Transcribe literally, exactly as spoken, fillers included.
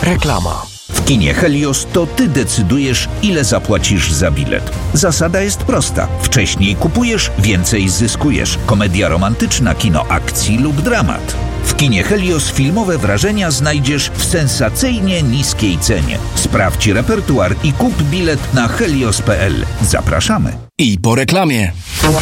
Reklama. W kinie Helios to ty decydujesz, ile zapłacisz za bilet. Zasada jest prosta. Wcześniej kupujesz, więcej zyskujesz. Komedia romantyczna, kino akcji lub dramat. W kinie Helios filmowe wrażenia znajdziesz w sensacyjnie niskiej cenie. Sprawdź repertuar i kup bilet na helios kropka p l. Zapraszamy. I po reklamie.